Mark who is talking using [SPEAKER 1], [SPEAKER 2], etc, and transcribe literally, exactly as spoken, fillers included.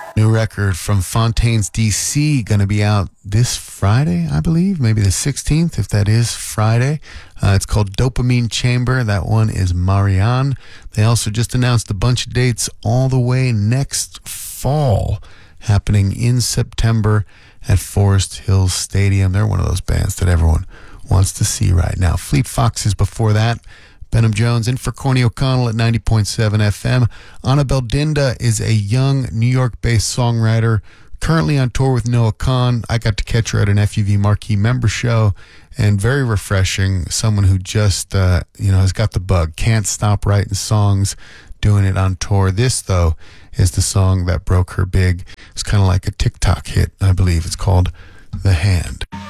[SPEAKER 1] New record from Fontaines D C, going to be out this Friday, I believe, maybe the sixteenth, if that is Friday. Uh, it's called Dopamine Chamber. That one is Marianne. They also just announced a bunch of dates all the way next fall, happening in September at Forest Hills Stadium. They're one of those bands that everyone wants to see right now. Fleet Foxes before that. Benham Jones in for Corny O'Connell at ninety point seven F M. Annabelle Dinda is a young New York-based songwriter currently on tour with Noah Kahan. I got to catch her at an F U V Marquee member show, and very refreshing. Someone who just, uh, you know, has got the bug, can't stop writing songs, doing it on tour. This, though, is the song that broke her big. It's kind of like a TikTok hit, I believe. It's called The Hand.